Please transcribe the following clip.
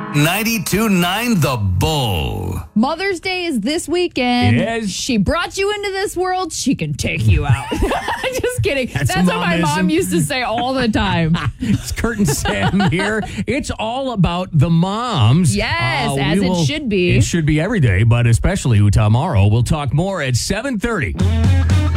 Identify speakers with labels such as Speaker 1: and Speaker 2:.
Speaker 1: 92.9 The Bull.
Speaker 2: Mother's Day is this weekend.
Speaker 3: It is.
Speaker 2: She brought you into this world. She can take you out. Just kidding. That's what my
Speaker 3: momism.
Speaker 2: mom used to say all the time.
Speaker 3: It's Kurt and Sam here. It's all about the moms.
Speaker 2: Yes, as it should be.
Speaker 3: It should be every day, but especially tomorrow. We'll talk more at 7:30.